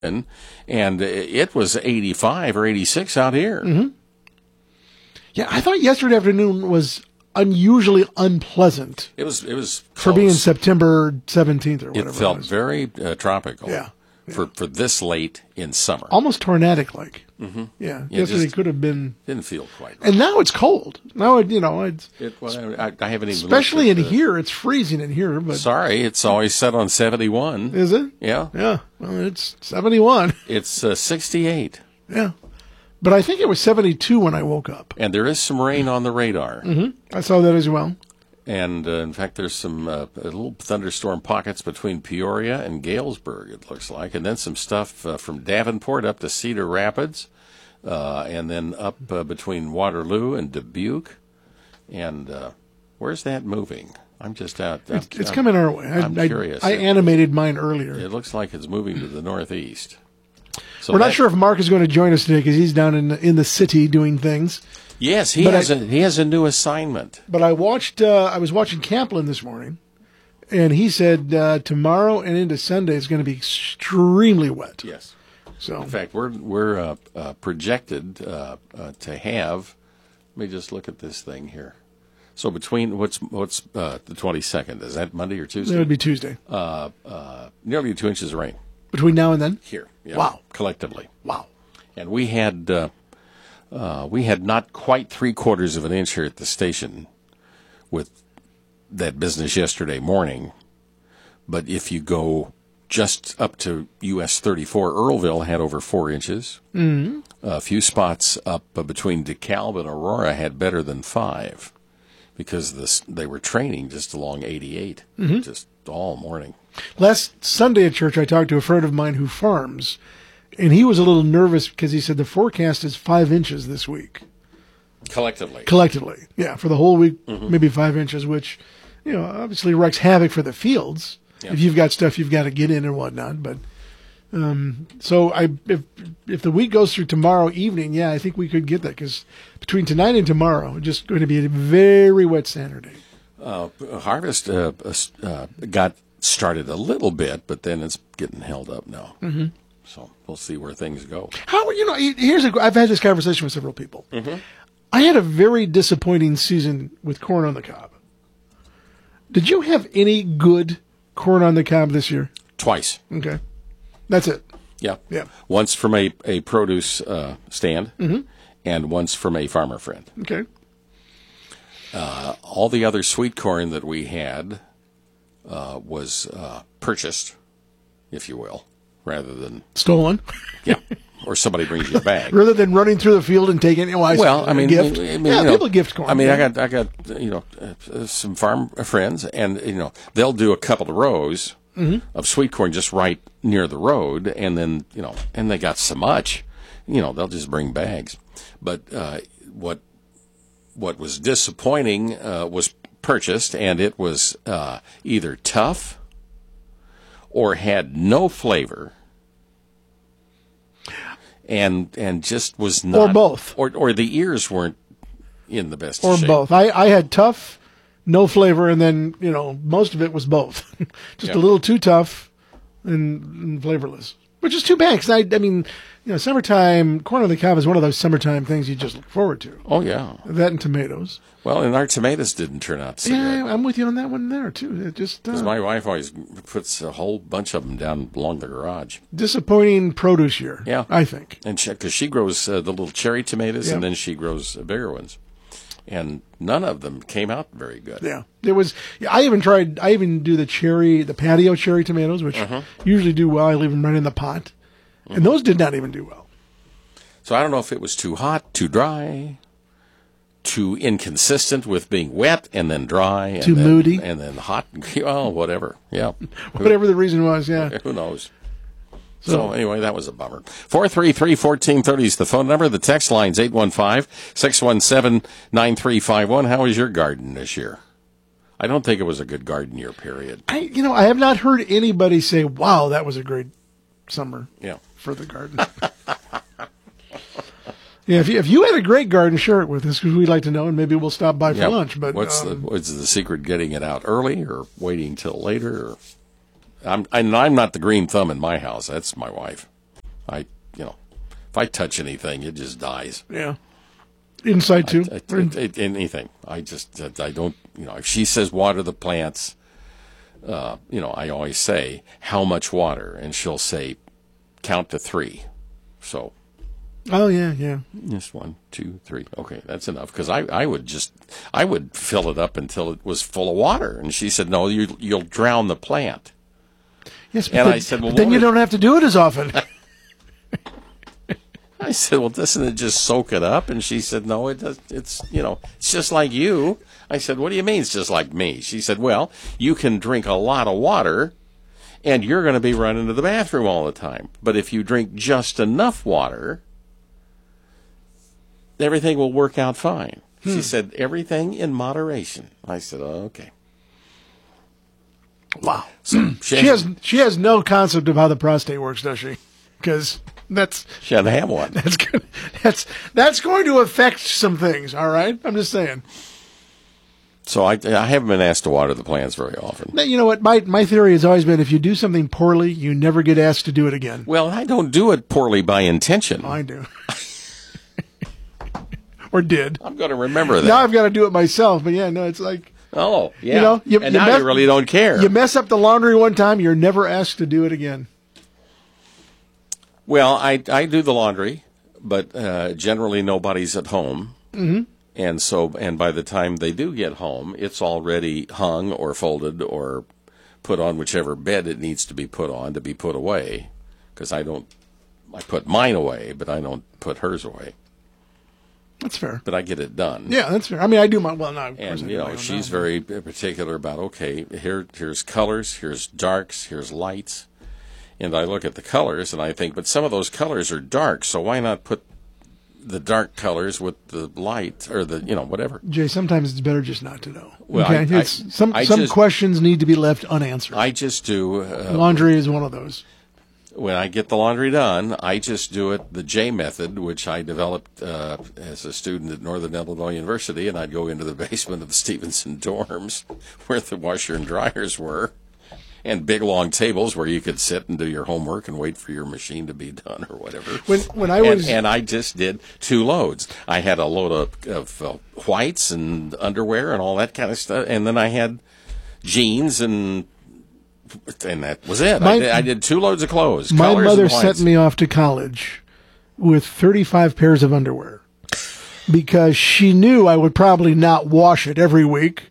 and it was 85 or 86 out here. Mm-hmm. Yeah, I thought yesterday afternoon was unusually unpleasant. It was close. For being September 17th or whatever. It felt very tropical. Yeah. For this late in summer. Almost tornadic-like. Mm-hmm. Yeah, yesterday could have been. Didn't feel quite right. And now it's cold. Now it's. I haven't even. Especially in here, it's freezing in here. But sorry, it's always set on 71. Is it? Yeah. Yeah. Well, it's 71. It's 68. Yeah, but I think it was 72 when I woke up. And there is some rain on the radar. Mm-hmm. I saw that as well. And, in fact, there's some little thunderstorm pockets between Peoria and Galesburg, it looks like. And then some stuff from Davenport up to Cedar Rapids, and then up between Waterloo and Dubuque. And where's that moving? I'm just out. It's coming our way. I'm curious. I animated mine earlier. It looks like it's moving to the northeast. So we're not sure if Mark is going to join us today because he's down in the city doing things. Yes, he has a new assignment. But I was watching Kaplan this morning, and he said tomorrow and into Sunday is going to be extremely wet. Yes. So in fact, we're projected to have. Let me just look at this thing here. So between what's the 22nd? Is that Monday or Tuesday? That would be Tuesday. Nearly 2 inches of rain between now and then. Here. Yeah, wow. Collectively. Wow. And we had not quite 3/4 of an inch here at the station with that business yesterday morning. But if you go just up to US 34, Earlville had over 4 inches. Mm-hmm. A few spots up between DeKalb and Aurora had better than 5 because they were training just along 88 just all morning. Last Sunday at church, I talked to a friend of mine who farms, and he was a little nervous because he said the forecast is 5 inches this week. Collectively, yeah, for the whole week, maybe 5 inches, which, obviously wreaks havoc for the fields. Yep. If you've got stuff you've got to get in and whatnot, but so if the week goes through tomorrow evening, yeah, I think we could get that because between tonight and tomorrow, it's just going to be a very wet Saturday. Harvest got started a little bit, but then it's getting held up now. Mm-hmm. So we'll see where things go. I've had this conversation with several people. Mm-hmm. I had a very disappointing season with corn on the cob. Did you have any good corn on the cob this year? Twice. Okay. That's it. Yeah. Yeah. Once from a produce stand and once from a farmer friend. Okay. All the other sweet corn that we had was purchased, if you will, rather than stolen. Yeah, or somebody brings you a bag rather than running through the field and taking it. Gift. People gift corn. I mean, I got some farm friends, and they'll do a couple of rows of sweet corn just right near the road, and then and they got so much, they'll just bring bags. But what was disappointing was purchased, and it was either tough or had no flavor, and just was not, or both, or the ears weren't in the best or shape. Both. I had tough, no flavor, and then most of it was both, just a little too tough and flavorless, which is too bad because I mean. Summertime, corn on the cob is one of those summertime things you just look forward to. Oh, yeah. That and tomatoes. Well, and our tomatoes didn't turn out so good. I'm with you on that one there, too. It just because my wife always puts a whole bunch of them down along the garage. Disappointing produce year, yeah, I think. And because she grows the little cherry tomatoes, and then she grows bigger ones. And none of them came out very good. Yeah. There was. I even do the patio cherry tomatoes, which usually do well. I leave them right in the pot. And those did not even do well. So I don't know if it was too hot, too dry, too inconsistent with being wet and then dry. And too moody. And then hot. Well, whatever. Yeah. Whatever the reason was, yeah. Who knows? So anyway, that was a bummer. 433-1430 is the phone number. The text line's 815-617-9351. How was your garden this year? I don't think it was a good garden year, period. I have not heard anybody say, wow, that was a great summer for the garden. Yeah, if you had a great garden, share it with us because we'd like to know, and maybe we'll stop by for lunch. But what's the secret? Getting it out early or waiting till later? I'm not the green thumb in my house. That's my wife. If I touch anything, it just dies. Yeah. Inside too? Anything. I don't, if she says water the plants, I always say, how much water? And she'll say, count to 3. So. Oh, yeah. Just 1, 2, 3. Okay, that's enough. Because I would fill it up until it was full of water. And she said, no, you'll drown the plant. Yes, but I said, well, then you don't have to do it as often. I said, well, doesn't it just soak it up? And she said, no, it does. It's just like you. I said, what do you mean it's just like me? She said, well, you can drink a lot of water, and you're going to be running to the bathroom all the time. But if you drink just enough water, everything will work out fine. She said, everything in moderation. I said, oh, okay. Wow. So she has no concept of how the prostate works, does she? Because she had to have one. That's good. That's going to affect some things. All right, I'm just saying. So I haven't been asked to water the plants very often. You know what? My theory has always been, if you do something poorly, you never get asked to do it again. Well, I don't do it poorly by intention. I do. Or did. I'm going to remember that. Now I've got to do it myself. But yeah, no, it's like. Oh, yeah. You really don't care. You mess up the laundry one time, you're never asked to do it again. Well, I do the laundry, but generally nobody's at home. Mm-hmm. And by the time they do get home, it's already hung or folded or put on whichever bed it needs to be put on to be put away. Because I put mine away, but I don't put hers away. That's fair. But I get it done. Yeah, that's fair. I mean, I do my, well, no. And, she's very particular about, okay, here's colors, here's darks, here's lights. And I look at the colors and I think, but some of those colors are dark, so why not put the dark colors with the light or the, whatever. Jay, sometimes it's better just not to know. Well, okay? Some questions need to be left unanswered. I just do. Laundry is one of those. When I get the laundry done, I just do it the J method, which I developed as a student at Northern Illinois University, and I'd go into the basement of the Stevenson dorms where the washer and dryers were, and big long tables where you could sit and do your homework and wait for your machine to be done or whatever. When I was and I just did 2 loads. I had a load of whites and underwear and all that kind of stuff, and then I had jeans and that was it. I did 2 loads of clothes. My mother sent me off to college with 35 pairs of underwear because she knew I would probably not wash it every week.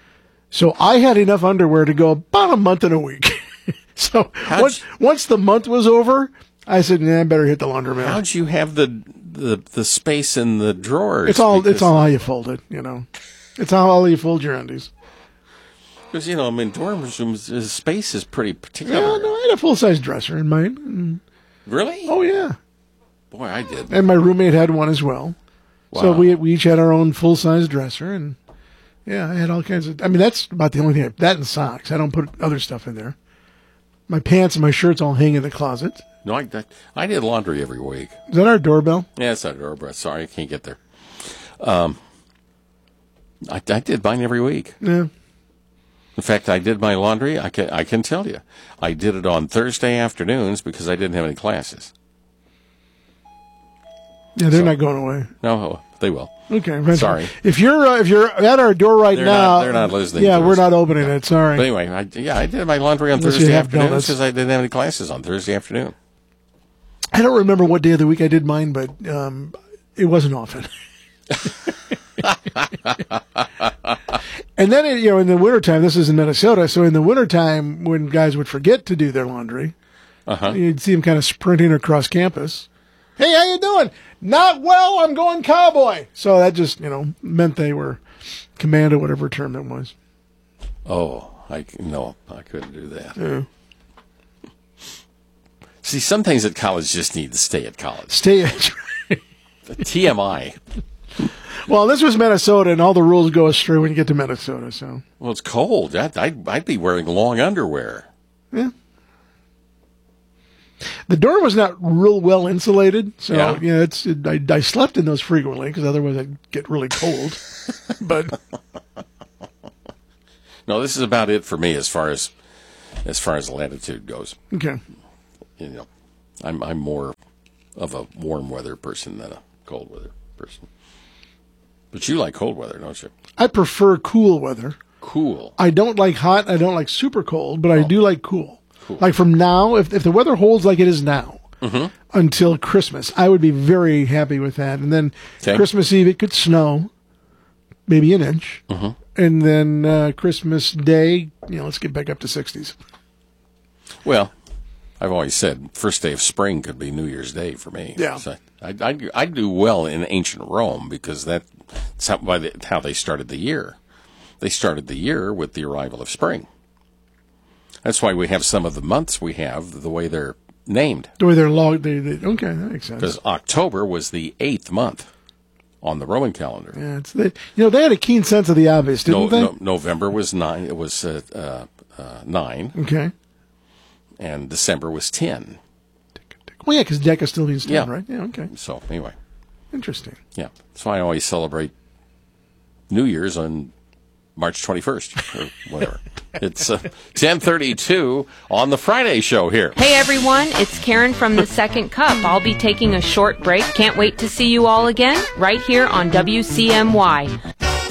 So I had enough underwear to go about a month and a week. So once the month was over, I said, I better hit the laundromat. How'd you have the space in the drawers? It's all how you fold it, It's how you fold your undies. Because, dorm rooms, space is pretty particular. Yeah, no, I had a full-size dresser in mine. Really? Oh, yeah. Boy, I did. And my roommate had one as well. Wow. So we each had our own full-size dresser, and, yeah, I had all kinds of... I mean, that's about the only thing. That and socks. I don't put other stuff in there. My pants and my shirts all hang in the closet. No, I did laundry every week. Is that our doorbell? Yeah, it's our doorbell. Sorry, I can't get there. I did mine every week. Yeah. In fact, I did my laundry. I can tell you, I did it on Thursday afternoons because I didn't have any classes. Yeah, they're not going away. No, they will. Okay, sorry. If you're at our door now, they're not listening. Yeah, we're not opening it. Sorry. But anyway, I did my laundry on Thursday afternoons because I didn't have any classes on Thursday afternoon. I don't remember what day of the week I did mine, but it wasn't often. And then, in the wintertime, this is in Minnesota, so in the wintertime, when guys would forget to do their laundry, you'd see them kind of sprinting across campus. Hey, how you doing? Not well, I'm going cowboy. So that just, meant they were commando, whatever term that was. Oh, I couldn't do that. Yeah. See, some things at college just need to stay at college. TMI. Well, this was Minnesota, and all the rules go astray when you get to Minnesota. So, well, it's cold. I'd be wearing long underwear. Yeah. The door was not real well insulated, so I slept in those frequently because otherwise I'd get really cold. But no, this is about it for me as far as latitude goes. Okay. I'm more of a warm weather person than a cold weather person. But you like cold weather, don't you? I prefer cool weather. Cool. I don't like hot. I don't like super cold, but I do like cool. Like from now, if the weather holds like it is now until Christmas, I would be very happy with that. And then Christmas Eve, it could snow, maybe an inch. And then Christmas Day, let's get back up to 60s. Well, I've always said first day of spring could be New Year's Day for me. Yeah. So I do well in ancient Rome because that's how they started the year. They started the year with the arrival of spring. That's why we have some of the months we have the way they're named. The way they're logged. Okay, that makes sense. Because October was the 8th month on the Roman calendar. Yeah, they had a keen sense of the obvious, didn't they? November was 9. It was 9. Okay. And December was 10. Well, yeah, because Deca still means 10, right? Yeah, okay. So, anyway. Interesting. Yeah. That's why I always celebrate New Year's on March 21st or whatever. It's 10:32 on the Friday show here. Hey, everyone. It's Karen from The Second Cup. I'll be taking a short break. Can't wait to see you all again right here on WCMY.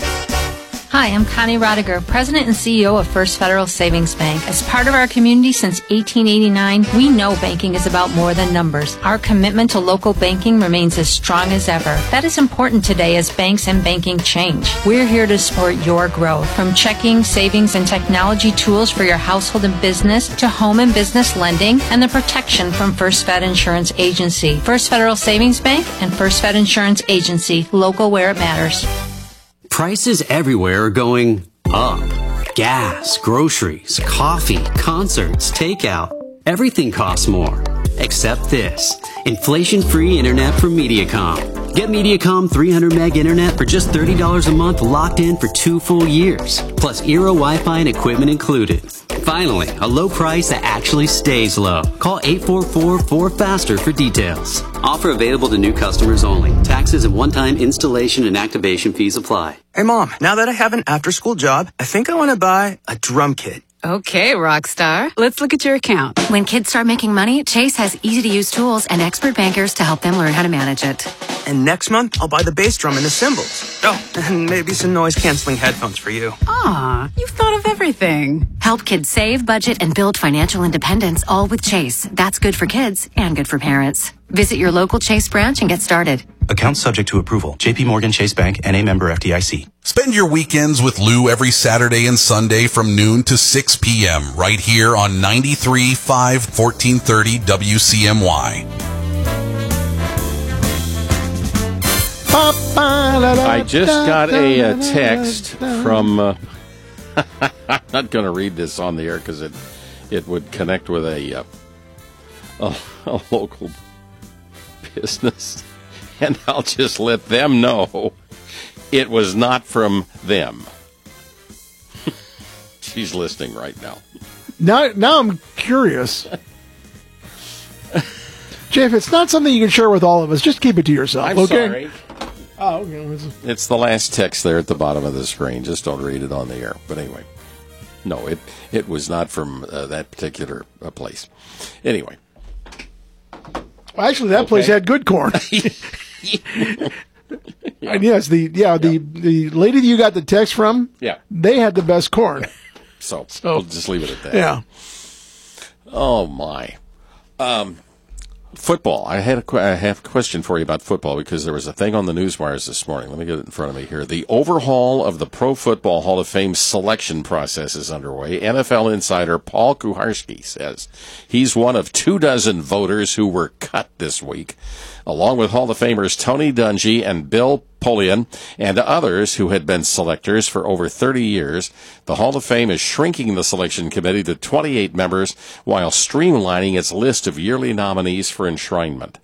Hi, I'm Connie Rodiger, President and CEO of First Federal Savings Bank. As part of our community since 1889, we know banking is about more than numbers. Our commitment to local banking remains as strong as ever. That is important today as banks and banking change. We're here to support your growth, from checking, savings, and technology tools for your household and business to home and business lending and the protection from First Fed Insurance Agency. First Federal Savings Bank and First Fed Insurance Agency, local where it matters. Prices everywhere are going up. Gas, groceries, coffee, concerts, takeout. Everything costs more. Except this. Inflation-free internet from Mediacom. Get Mediacom 300 meg internet for just $30 a month, locked in for 2 full years. Plus Eero Wi-Fi and equipment included. Finally, a low price that actually stays low. Call 844-4FASTER for details. Offer available to new customers only. Taxes and one-time installation and activation fees apply. Hey, Mom, now that I have an after-school job, I think I want to buy a drum kit. Okay, Rockstar. Let's look at your account. When kids start making money, Chase has easy-to-use tools and expert bankers to help them learn how to manage it. And next month, I'll buy the bass drum and the cymbals. Oh, and maybe some noise-canceling headphones for you. Aw, you've thought of everything. Help kids save, budget, and build financial independence, all with Chase. That's good for kids and good for parents. Visit your local Chase branch and get started. Account subject to approval. J.P. Morgan Chase Bank, N.A. member FDIC. Spend your weekends with Lou every Saturday and Sunday from noon to 6 p.m. right here on 93.5 1430 WCMY. I just got a text from... I'm not going to read this on the air because it would connect with a local business. And I'll just let them know it was not from them. She's listening right now. Now I'm curious. Jay, if it's not something you can share with all of us, just keep it to yourself, I'm okay? sorry. Oh, okay. It's the last text there at the bottom of the screen. Just don't read it on the air. But anyway, no, it was not from that particular place. Anyway. Well, actually, that place had good corn. And yes, the lady that you got the text from, they had the best corn. So we'll just leave it at that. Yeah. Oh my. Football. I have a question for you about football because there was a thing on the newswires this morning. Let me get it in front of me here. The overhaul of the Pro Football Hall of Fame selection process is underway. NFL insider Paul Kuharsky says he's one of 24 voters who were cut this week, along with Hall of Famers Tony Dungy and Bill Polian and others who had been selectors for over 30 years. The Hall of Fame is shrinking the selection committee to 28 members while streamlining its list of yearly nominees for enshrinement.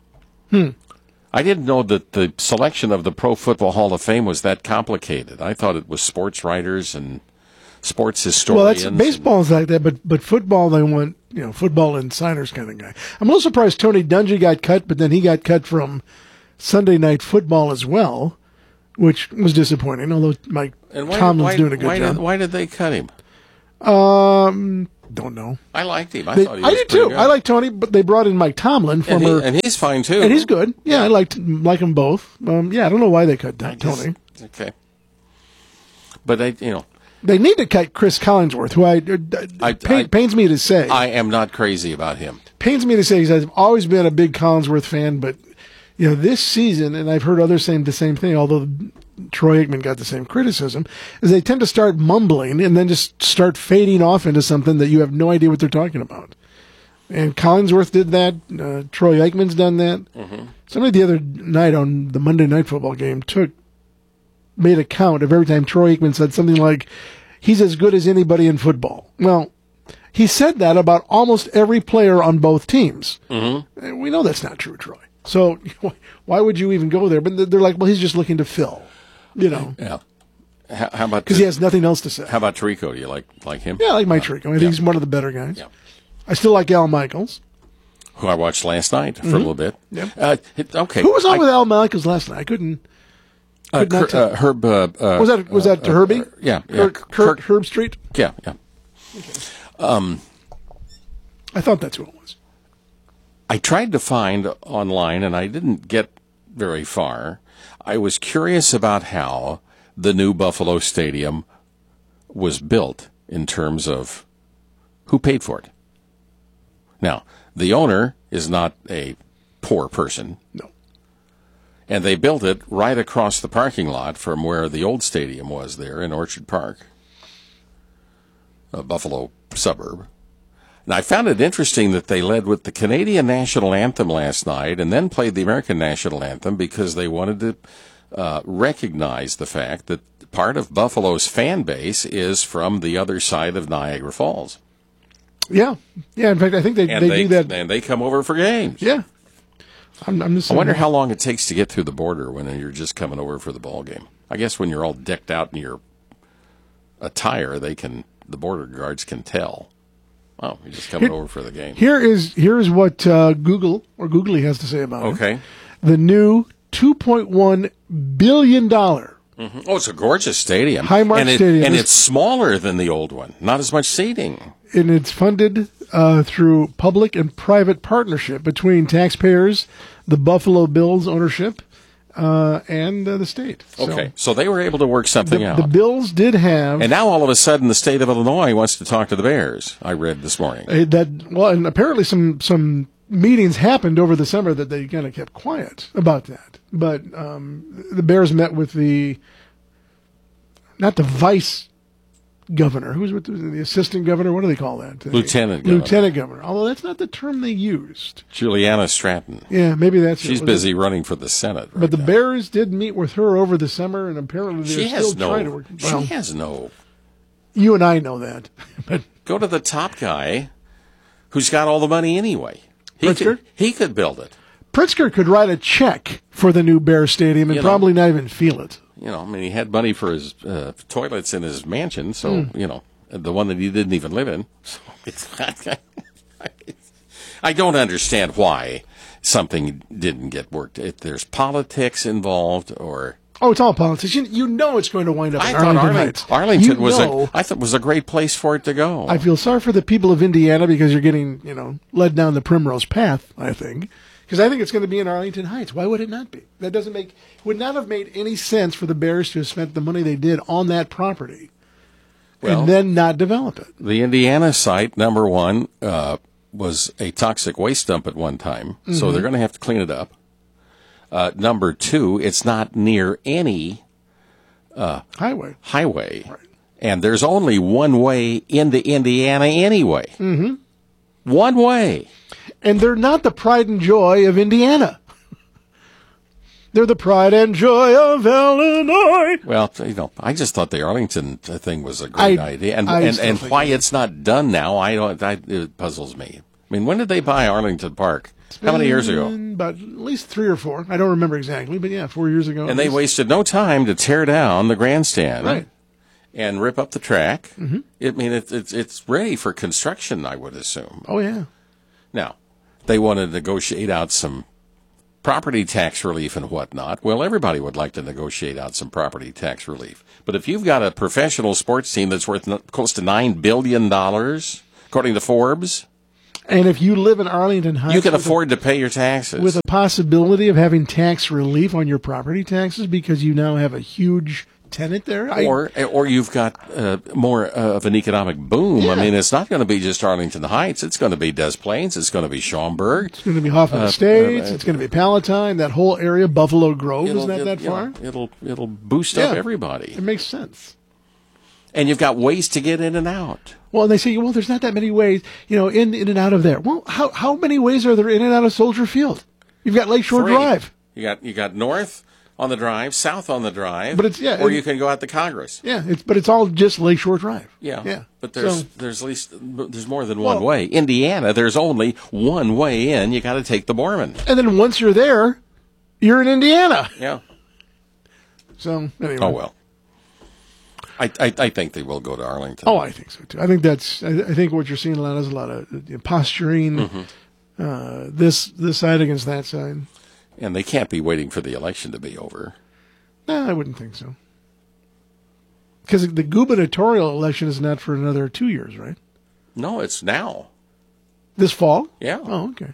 I didn't know that the selection of the Pro Football Hall of Fame was that complicated. I thought it was sports writers and sports historians. Well, baseball's like that, but football, they want, football insiders kind of guy. I'm a little surprised Tony Dungy got cut, but then he got cut from Sunday Night Football as well, which was disappointing, although Mike Tomlin's doing a good job. Why did they cut him? Don't know. I liked him. I thought he was I did pretty too. good. I like Tony, but they brought in Mike Tomlin, and he's fine too. And he's good. Yeah, I like them both. I don't know why they cut Tony. Okay, but they need to cut Chris Collinsworth, who pains me to say. I am not crazy about him. Pains me to say, because I've always been a big Collinsworth fan, but this season, and I've heard others saying the same thing, although Troy Aikman got the same criticism, is they tend to start mumbling and then just start fading off into something that you have no idea what they're talking about. And Collinsworth did that. Troy Aikman's done that. Mm-hmm. Somebody the other night on the Monday Night Football game made a count of every time Troy Aikman said something like, he's as good as anybody in football. Well, he said that about almost every player on both teams. Mm-hmm. And we know that's not true, Troy. So why would you even go there? But they're like, well, he's just looking to fill. Yeah. How about because he has nothing else to say? How about Tirico? Do you like him? Yeah, I like Mike Tirico. I think he's one of the better guys. Yeah. I still like Al Michaels, who I watched last night for a little bit. Yeah. Okay. Who was on with Al Michaels last night? I couldn't not tell. Herb. Was that Herbie? Yeah. Herb Street. Yeah. Okay. I thought that's who it was. I tried to find online, and I didn't get very far. I was curious about how the new Buffalo Stadium was built in terms of who paid for it. Now, the owner is not a poor person. No. And they built it right across the parking lot from where the old stadium was there in Orchard Park, a Buffalo suburb. And I found it interesting that they led with the Canadian National Anthem last night and then played the American National Anthem because they wanted to recognize the fact that part of Buffalo's fan base is from the other side of Niagara Falls. Yeah. In fact, I think they do that. And they come over for games. Yeah. I wonder how long it takes to get through the border when you're just coming over for the ball game. I guess when you're all decked out in your attire, the border guards can tell. Oh, you're just coming over for the game. Here's what Google or Googly has to say about it. Okay. The new $2.1 billion. Mm-hmm. Oh, it's a gorgeous stadium. Highmark Stadium. And it's smaller than the old one. Not as much seating. And it's funded through public and private partnership between taxpayers, the Buffalo Bills ownership, and the state. Okay, so they were able to work something out. The Bills did have... And now all of a sudden the state of Illinois wants to talk to the Bears, I read this morning. And apparently some meetings happened over the summer that they kind of kept quiet about that. But the Bears met with not the vice governor, who's with the assistant governor, what do they call that? Lieutenant governor, although that's not the term they used. Juliana Stratton. Yeah, maybe that's She's busy running for the Senate right But the now. Bears did meet with her over the summer, and apparently they're still trying to work. She has no... You and I know that. But go to the top guy who's got all the money anyway. He could build it. Pritzker could write a check for the new Bear Stadium and probably not even feel it. He had money for his toilets in his mansion, so, the one that he didn't even live in. So I don't understand why something didn't get worked. If there's politics involved or... Oh, it's all politics. You know it's going to wind up in Arlington Heights. Arlington was a great place for it to go. I feel sorry for the people of Indiana because you're getting, led down the primrose path, I think. Because I think it's going to be in Arlington Heights. Why would it not be? Would not have made any sense for the Bears to have spent the money they did on that property and then not develop it. The Indiana site, number one, was a toxic waste dump at one time, so they're going to have to clean it up. Number two, it's not near any highway. Right. And there's only one way into Indiana anyway. Mm-hmm. One way. And they're not the pride and joy of Indiana. They're the pride and joy of Illinois. Well, I just thought the Arlington thing was a great idea, and why it's not done now, it puzzles me. I mean, when did they buy Arlington Park? How many years ago? About at least 3 or 4. I don't remember exactly, but 4 years ago. And they wasted no time to tear down the grandstand, right, and rip up the track. Mm-hmm. I mean, it's ready for construction, I would assume. Oh yeah. Now, they want to negotiate out some property tax relief and whatnot. Well, everybody would like to negotiate out some property tax relief. But if you've got a professional sports team that's worth close to $9 billion, according to Forbes, and if you live in Arlington Heights, you can afford to pay your taxes. With a possibility of having tax relief on your property taxes because you now have a huge tenant there. Or you've got more of an economic boom. Yeah. I mean, it's not going to be just Arlington Heights. It's going to be Des Plaines. It's going to be Schaumburg. It's going to be Hoffman Estates. It's going to be Palatine. That whole area, Buffalo Grove, is not that far. It'll boost up everybody. It makes sense. And you've got ways to get in and out. Well, and they say, well, there's not that many ways, in and out of there. Well, how many ways are there in and out of Soldier Field? You've got Lakeshore 3. Drive. You got north on the drive, south on the drive, but or you can go out to Congress. Yeah, it's all just Lakeshore Drive. Yeah. But there's more than one way. Indiana, there's only one way in. You got to take the Borman. And then once you're there, you're in Indiana. Yeah. So anyway. Oh well. I think they will go to Arlington. Oh, I think so too. I think I think what you're seeing a lot is a lot of posturing. This side against that side. And they can't be waiting for the election to be over. No, I wouldn't think so. Because the gubernatorial election is not for another 2 years, right? No, it's now. This fall? Yeah. Oh, okay.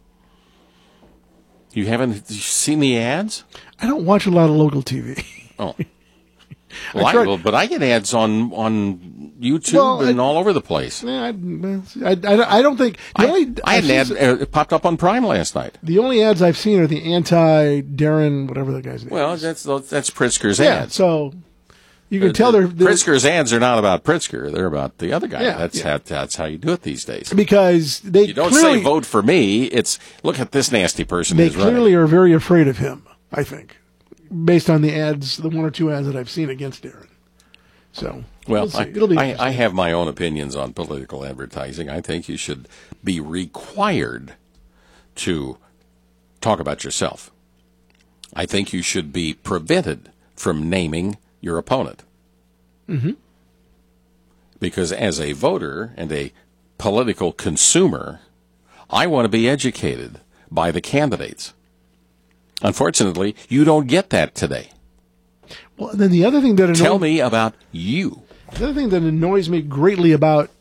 You haven't seen the ads? I don't watch a lot of local TV. Oh. Well, but I get ads on YouTube and all over the place. Yeah, I don't think. I had an ad it popped up on Prime last night. The only ads I've seen are the anti-Darren, whatever the guy's name is. That's Pritzker's ads. So you can tell they're Pritzker's ads are not about Pritzker; they're about the other guy. Yeah, that's how you do it these days. Because you don't say vote for me; it's look at this nasty person. They clearly are very afraid of him, I think, based on the ads, the 1 or 2 ads that I've seen against Darren. So, well, I have my own opinions on political advertising. I think you should be required to talk about yourself. I think you should be prevented from naming your opponent. Mm-hmm. Because as a voter and a political consumer, I want to be educated by the candidates. Unfortunately, you don't get that today. Well, then the other thing that tell me about you. The other thing that annoys me greatly about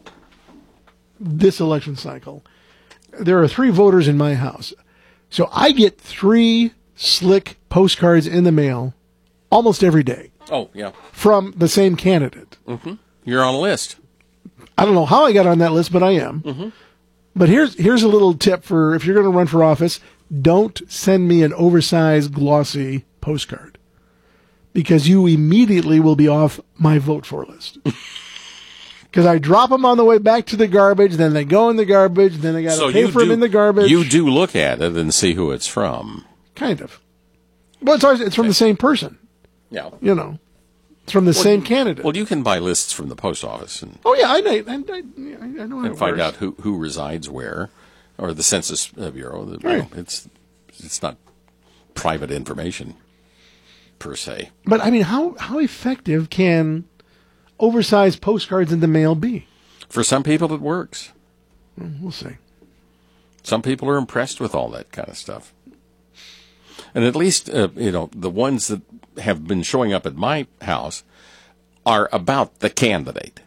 this election cycle, there are 3 voters in my house, so I get 3 slick postcards in the mail almost every day. Oh yeah, from the same candidate. Mm-hmm. You're on a list. I don't know how I got on that list, but I am. Mm-hmm. But here's a little tip for if you're going to run for office: don't send me an oversized, glossy postcard. Because you immediately will be off my vote for list. Because I drop them on the way back to the garbage, then they go in the garbage, then I got to pay for them in the garbage. You do look at it and see who it's from. Kind of. Well, it's from the same person. Yeah. It's from the same candidate. Well, you can buy lists from the post office. Oh, yeah, I know how and find out who resides where, or the Census Bureau. Right. It's not private information. Per se. But, I mean, how effective can oversized postcards in the mail be? For some people, it works. We'll see. Some people are impressed with all that kind of stuff. And at least, the ones that have been showing up at my house are about the candidate.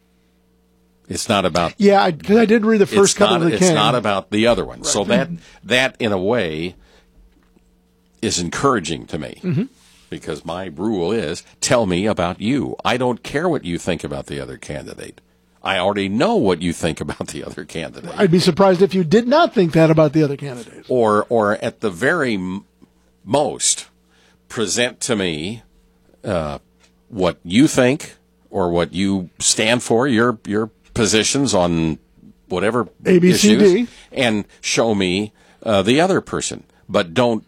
It's not about... Yeah, because I did read the first couple of the It's not about the other one. Right. So that, in a way, is encouraging to me. Mm-hmm. Because my rule is, tell me about you. I don't care what you think about the other candidate. I already know what you think about the other candidate. I'd be surprised if you did not think that about the other candidate. Or at the very most, present to me what you think or what you stand for, your positions on whatever issues, and show me the other person. But don't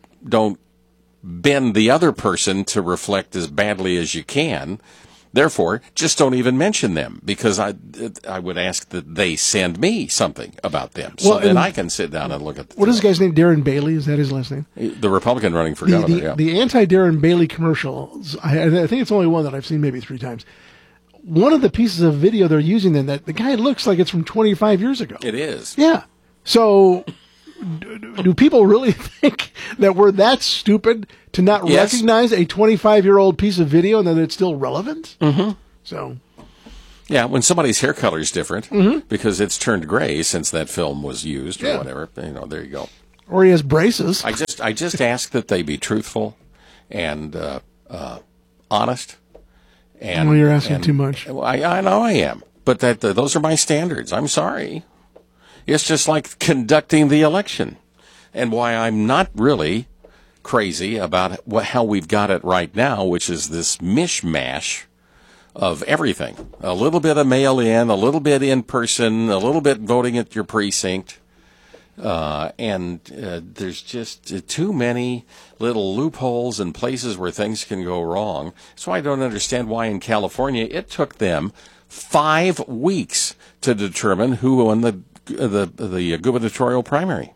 bend the other person to reflect as badly as you can. Therefore, just don't even mention them, because I would ask that they send me something about them, so then I can sit down and look at. What is this guy's name? Darren Bailey, is that his last name? The Republican running for governor. The anti-Darren Bailey commercials. I think it's only one that I've seen maybe 3 times. One of the pieces of video they're using, then, that the guy looks like it's from 25 years ago. It is. Yeah. So do people really think that we're that stupid to not recognize a 25-year-old piece of video and that it's still relevant? Mm-hmm. So, yeah, when somebody's hair color is different because it's turned gray since that film was used or whatever, there you go. Or he has braces. I just ask that they be truthful and honest. And well, you're asking too much. I know I am, but those are my standards. I'm sorry. It's just like conducting the election, and why I'm not really crazy about how we've got it right now, which is this mishmash of everything. A little bit of mail-in, a little bit in person, a little bit voting at your precinct. And there's just too many little loopholes and places where things can go wrong. So I don't understand why in California it took them 5 weeks to determine who won the gubernatorial primary.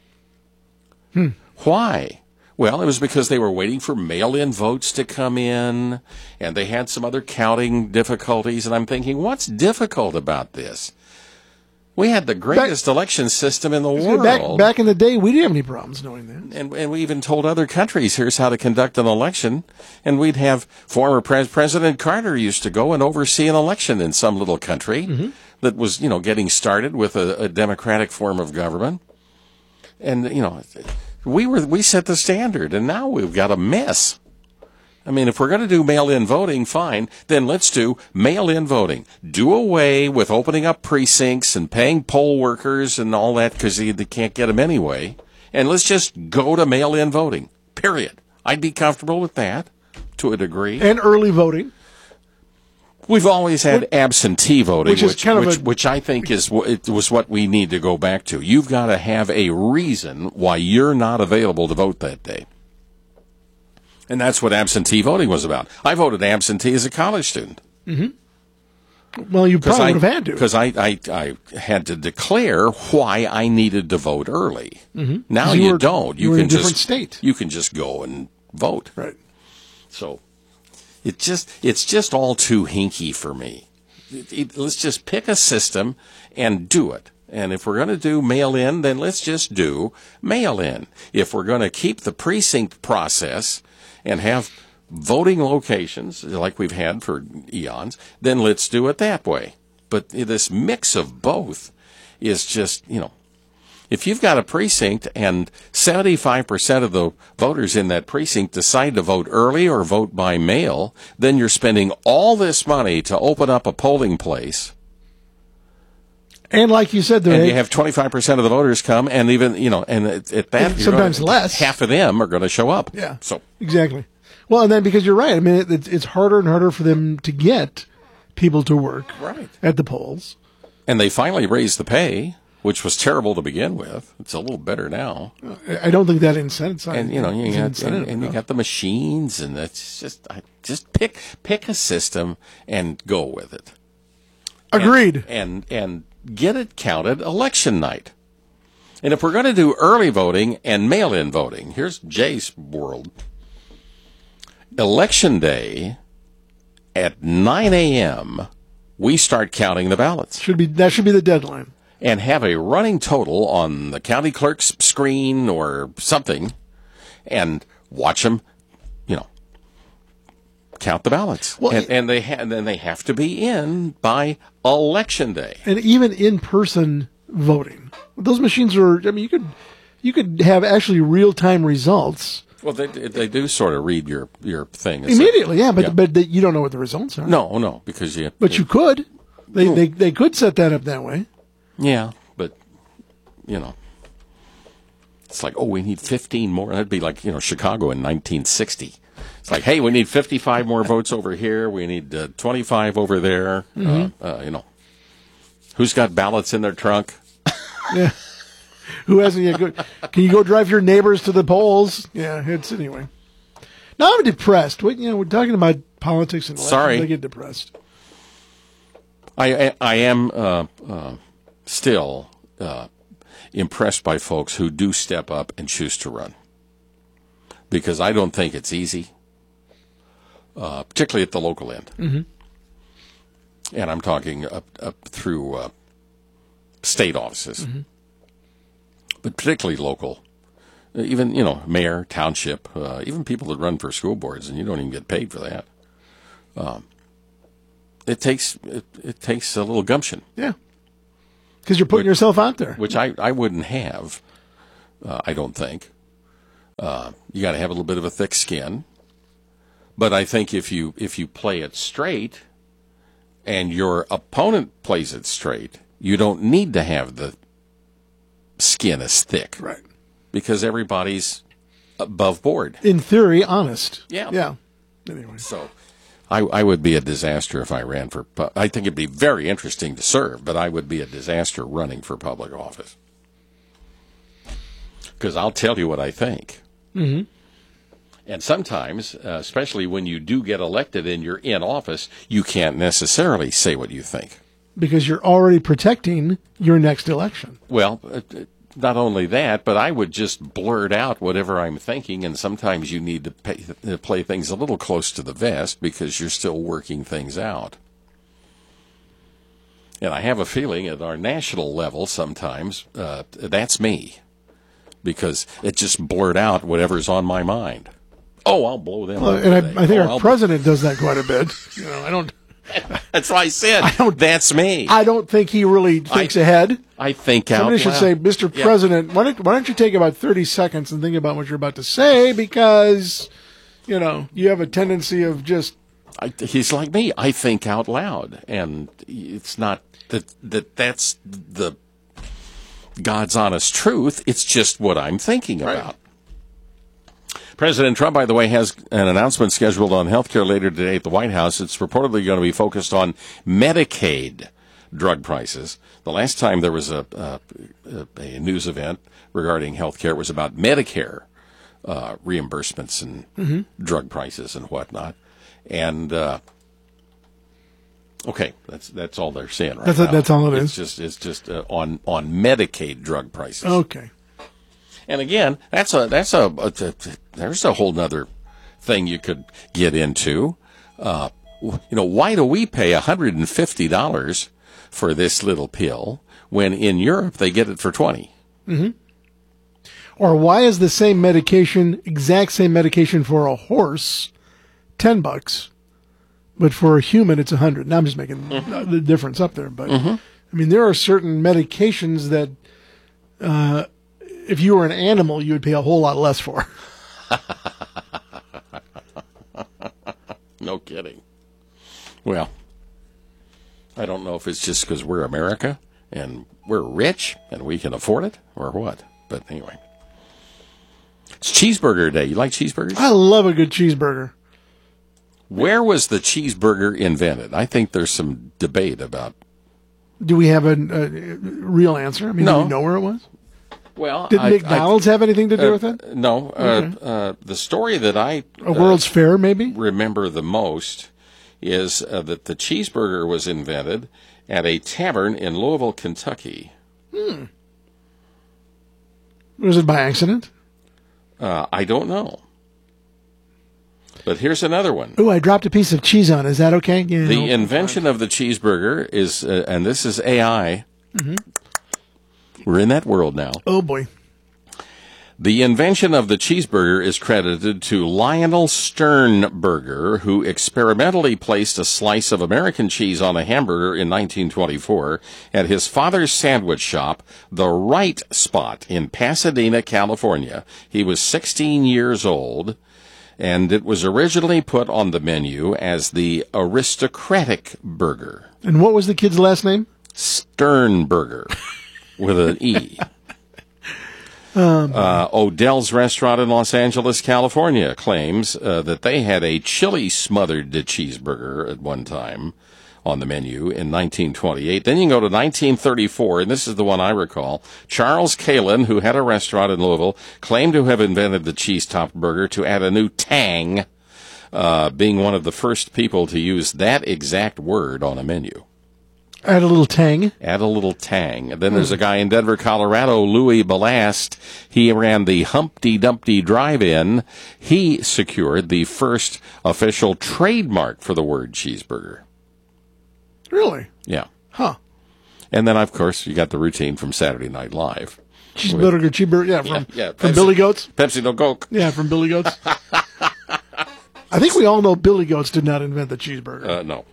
Why? Well, it was because they were waiting for mail-in votes to come in, and they had some other counting difficulties. And I'm thinking, what's difficult about this? We had the greatest election system in the world. Back in the day, we didn't have any problems knowing that. And we even told other countries, here's how to conduct an election. And we'd have former President Carter used to go and oversee an election in some little country that was, getting started with a democratic form of government. And, we set the standard, and now we've got a mess. I mean, if we're going to do mail-in voting, fine, then let's do mail-in voting. Do away with opening up precincts and paying poll workers and all that because they can't get them anyway. And let's just go to mail-in voting, period. I'd be comfortable with that to a degree. And early voting. We've always had absentee voting, which I think was what we need to go back to. You've got to have a reason why you're not available to vote that day. And that's what absentee voting was about. I voted absentee as a college student. Well, you probably would have had to. Because I had to declare why I needed to vote early. Now you don't. You were in a different state. You can just go and vote. Right. So it's just all too hinky for me. Let's just pick a system and do it. And if we're going to do mail-in, then let's just do mail-in. If we're going to keep the precinct process and have voting locations like we've had for eons, then let's do it that way. But this mix of both is just, if you've got a precinct and 75% of the voters in that precinct decide to vote early or vote by mail, then you're spending all this money to open up a polling place. And like you said, and you have 25% of the voters come, and even, and at that, sometimes less. Half of them are going to show up. Yeah. So exactly. Well, and then because you're right, I mean, it's harder and harder for them to get people to work at the polls. And they finally raised the pay, which was terrible to begin with. It's a little better now. I don't think that incentive. And you got the machines, and that's just pick a system and go with it. Agreed. And get it counted election night. And if we're going to do early voting and mail-in voting, here's Jay's world. Election day at 9 a.m., we start counting the ballots. That should be the deadline. And have a running total on the county clerk's screen or something, and watch them, count the ballots. Well, and then they have to be in by election day. And even in-person voting, those machines are. I mean, you could have actually real-time results. Well, they do sort of read your thing immediately, but you don't know what the results are. No, because you. But you could. They could set that up that way. Yeah, but it's like, we need 15 more. That'd be like Chicago in 1960. It's like, hey, we need 55 more votes over here. We need 25 over there. Who's got ballots in their trunk? Yeah. Who hasn't yet? Can you go drive your neighbors to the polls? Yeah, it's anyway. Now I'm depressed. We're talking about politics and elections. Sorry, I get depressed. I am still impressed by folks who do step up and choose to run, because I don't think it's easy, particularly at the local end. And I'm talking up through state offices. but particularly local. Even, mayor, township, even people that run for school boards, and you don't even get paid for that. It takes a little gumption. Yeah. Because you're putting yourself out there. Which I wouldn't have, I don't think. You got to have a little bit of a thick skin. But I think if you play it straight and your opponent plays it straight, you don't need to have the skin as thick. Right. Because everybody's above board. In theory, honest. Yeah. Yeah. Anyway. So I would be a disaster if I ran for... I think it'd be very interesting to serve, but I would be a disaster running for public office. Because I'll tell you what I think. Mm-hmm. And sometimes, especially when you do get elected and you're in office, you can't necessarily say what you think. Because you're already protecting your next election. Well... not only that, but I would just blurt out whatever I'm thinking, and sometimes you need to play things a little close to the vest because you're still working things out. And I have a feeling at our national level sometimes that's me, because it just blurt out whatever's on my mind. Oh, I'll blow them up and today. I think our president does that quite a bit. I don't... That's what I said. That's me. I don't think he really thinks ahead. I think out Somebody should loud. say, Mr. President, why don't you take about 30 seconds and think about what you're about to say, because, you have a tendency of just... He's like me. I think out loud. And it's not that's the God's honest truth. It's just what I'm thinking about. President Trump, by the way, has an announcement scheduled on health care later today at the White House. It's reportedly going to be focused on Medicaid drug prices. The last time there was a news event regarding health care, it was about Medicare reimbursements and drug prices and whatnot. And okay, that's all they're saying right now. That's all it is. It's just on Medicaid drug prices. Okay. And again, there's a whole nother thing you could get into. Why do we pay $150 for this little pill when in Europe they get it for $20? Mm-hmm. Or why is the exact same medication for a horse, $10, but for a human it's $100? Now I'm just making the difference up there, but I mean there are certain medications that. If you were an animal, you would pay a whole lot less for. No kidding. Well, I don't know if it's just because we're America and we're rich and we can afford it or what. But anyway. It's cheeseburger day. You like cheeseburgers? I love a good cheeseburger. Where was the cheeseburger invented? I think there's some debate about. Do we have a real answer? I mean, do we know where it was? Well, did McDonald's have anything to do with it? No. Okay. The story that I a World's Fair maybe remember the most is that the cheeseburger was invented at a tavern in Louisville, Kentucky. Was it by accident? I don't know. But here's another one. Oh, I dropped a piece of cheese on. Is that okay? Yeah, the invention of the cheeseburger is, and this is AI. Mm-hmm. We're in that world now. Oh, boy. The invention of the cheeseburger is credited to Lionel Sternberger, who experimentally placed a slice of American cheese on a hamburger in 1924 at his father's sandwich shop, The Right Spot, in Pasadena, California. He was 16 years old, and it was originally put on the menu as the Aristocratic Burger. And what was the kid's last name? Sternberger. With an E. Odell's Restaurant in Los Angeles, California, claims that they had a chili smothered cheeseburger at one time on the menu in 1928. Then you can go to 1934, and this is the one I recall. Charles Kalin, who had a restaurant in Louisville, claimed to have invented the cheese-topped burger to add a new tang, being one of the first people to use that exact word on a menu. Add a little tang. Add a little tang. And then there's a guy in Denver, Colorado, Louis Ballast. He ran the Humpty Dumpty Drive-In. He secured the first official trademark for the word cheeseburger. Really? Yeah. Huh. And then, of course, you got the routine from Saturday Night Live. Cheeseburger, yeah, from Pepsi, Billy Goats. Pepsi no Coke. Yeah, from Billy Goats. I think we all know Billy Goats did not invent the cheeseburger. No.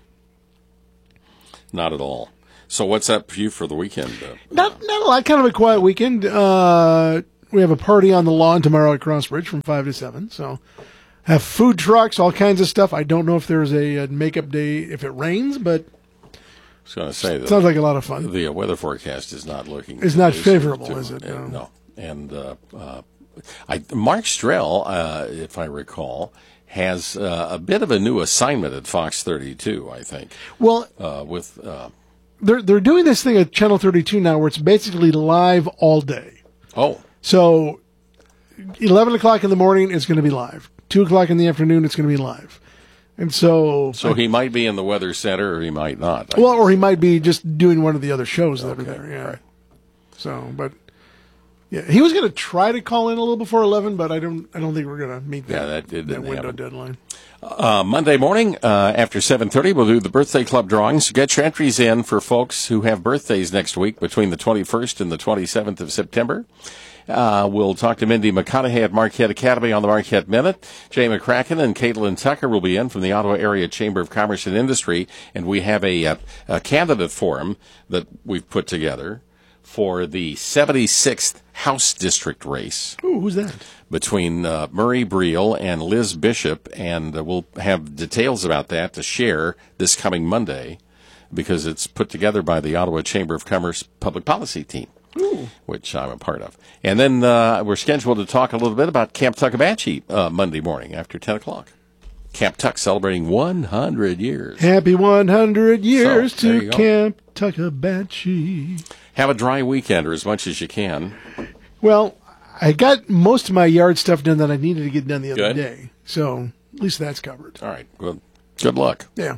Not at all. So what's up for you for the weekend? Not a lot. Kind of a quiet weekend. We have a party on the lawn tomorrow at Crossbridge from 5 to 7. So have food trucks, all kinds of stuff. I don't know if there's a makeup day if it rains, but I was going to say that sounds like a lot of fun. The weather forecast is not looking. It's not favorable, is it? No. And Mark Strell, if I recall, has a bit of a new assignment at Fox 32. I think. Well, they're doing this thing at Channel 32 now, where it's basically live all day. Oh. So 11 o'clock in the morning, it's going to be live. 2 o'clock in the afternoon, it's going to be live. And so he might be in the weather center, or he might not. Or he might be just doing one of the other shows that are there. Yeah. Right. So, but yeah, he was going to try to call in a little before 11, but I don't think we're going to meet that window deadline. Monday morning after 7:30, we'll do the birthday club drawings. Get your entries in for folks who have birthdays next week between the 21st and the 27th of September. We'll talk to Mindy McConaughey at Marquette Academy on the Marquette Minute. Jay McCracken and Caitlin Tucker will be in from the Ottawa Area Chamber of Commerce and Industry, and we have a candidate forum that we've put together for the 76th House District race. Ooh, who's that? Between Murray Briel and Liz Bishop, and we'll have details about that to share this coming Monday because it's put together by the Ottawa Chamber of Commerce Public Policy team. Ooh. Which I'm a part of. And then we're scheduled to talk a little bit about Camp Tuckabashie Monday morning after 10 o'clock. Camp Tuck celebrating 100 years. Happy 100 years to Camp Tuckabashie. Have a dry weekend, or as much as you can. Well, I got most of my yard stuff done that I needed to get done the other day. So at least that's covered. All right. Well, good luck. Yeah.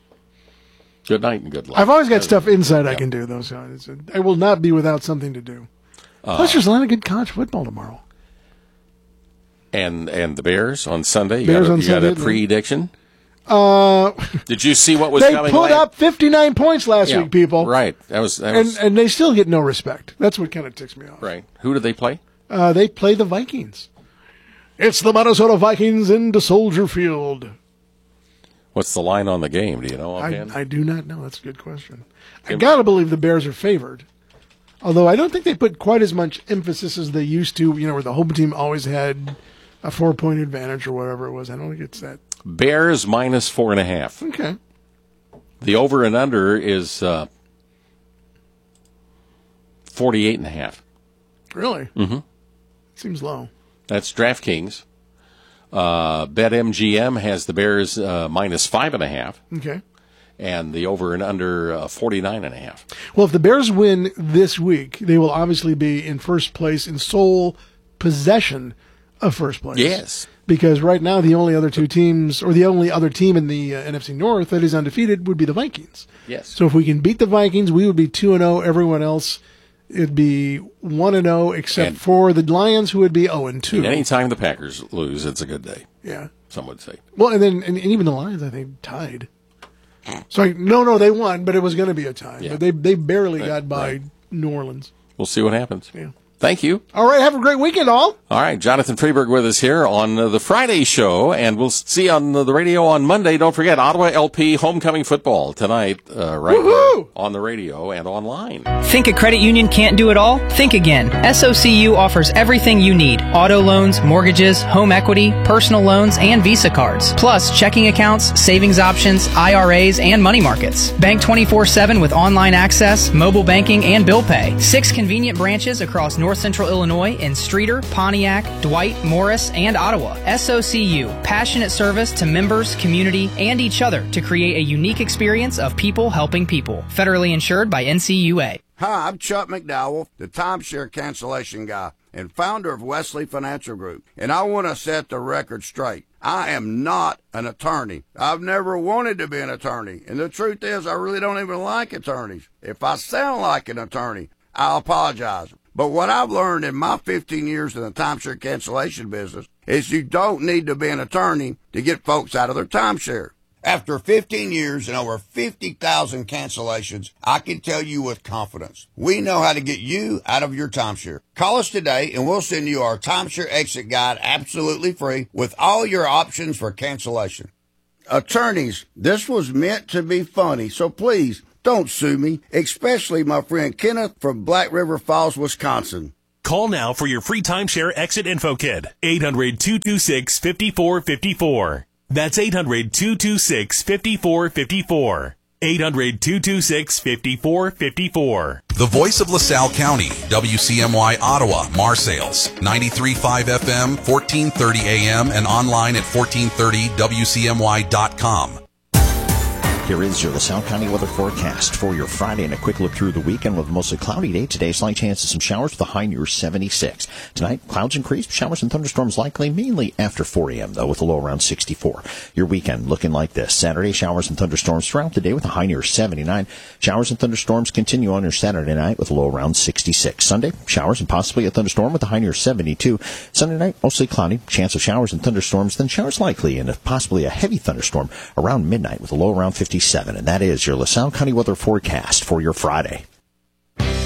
Good night and good luck. I've always got stuff inside I can do, though, so I will not be without something to do. Plus, there's a lot of good college football tomorrow. And the Bears on Sunday? Bears on Sunday. You got a prediction? Did you see what was coming? They put up 59 points last week, people. Right. That was and they still get no respect. That's what kind of ticks me off. Right. Who did they play? They play the Vikings. It's the Minnesota Vikings into Soldier Field. What's the line on the game? Do you know offhand? I do not know. That's a good question. I got to believe the Bears are favored. Although I don't think they put quite as much emphasis as they used to, where the home team always had a 4-point advantage or whatever it was. I don't think it's that. Bears minus 4.5. Okay. The over and under is 48.5. Really? Mm-hmm. Seems low. That's DraftKings. BetMGM has the Bears minus 5.5. Okay. And the over and under 49.5. Well, if the Bears win this week, they will obviously be in first place in sole possession of first place. Yes. Because right now the only other two teams, or the only other team in the NFC North that is undefeated would be the Vikings. Yes. So if we can beat the Vikings, we would be 2-0. Everyone else, it'd be 1-0, except for the Lions, who would be 0-2. And anytime the Packers lose, it's a good day. Yeah. Some would say. Well, and even the Lions, I think, tied. So no, they won, but it was going to be a tie. Yeah. But they barely got by New Orleans. We'll see what happens. Yeah. Thank you. All right, have a great weekend, all. All right, Jonathan Freeberg with us here on the Friday show, and we'll see you on the radio on Monday. Don't forget, Ottawa LP homecoming football tonight, right here on the radio and online. Think a credit union can't do it all? Think again. SOCU offers everything you need. Auto loans, mortgages, home equity, personal loans, and Visa cards. Plus, checking accounts, savings options, IRAs, and money markets. Bank 24/7 with online access, mobile banking, and bill pay. 6 convenient branches across North Central Illinois in Streeter, Pontiac, Dwight, Morris, and Ottawa. SOCU, passionate service to members, community, and each other to create a unique experience of people helping people. Federally insured by NCUA. Hi, I'm Chuck McDowell, the timeshare cancellation guy and founder of Wesley Financial Group, and I want to set the record straight. I am not an attorney. I've never wanted to be an attorney, and the truth is I really don't even like attorneys. If I sound like an attorney, I'll apologize. But what I've learned in my 15 years in the timeshare cancellation business is you don't need to be an attorney to get folks out of their timeshare. After 15 years and over 50,000 cancellations, I can tell you with confidence, we know how to get you out of your timeshare. Call us today and we'll send you our timeshare exit guide absolutely free with all your options for cancellation. Attorneys, this was meant to be funny, so please don't sue me, especially my friend Kenneth from Black River Falls, Wisconsin. Call now for your free timeshare exit info kit. 800-226-5454. That's 800-226-5454. 800-226-5454. The voice of LaSalle County, WCMY Ottawa, Marseilles, 93.5 FM, 1430 AM, and online at 1430WCMY.com. Here is your LaSalle County weather forecast for your Friday and a quick look through the weekend with a mostly cloudy day. Today, slight chance of some showers with a high near 76. Tonight, clouds increase, showers and thunderstorms likely, mainly after 4 a.m., though, with a low around 64. Your weekend looking like this. Saturday, showers and thunderstorms throughout the day with a high near 79. Showers and thunderstorms continue on your Saturday night with a low around 66. Sunday, showers and possibly a thunderstorm with a high near 72. Sunday night, mostly cloudy, chance of showers and thunderstorms, then showers likely and possibly a heavy thunderstorm around midnight with a low around 57. And that is your LaSalle County weather forecast for your Friday.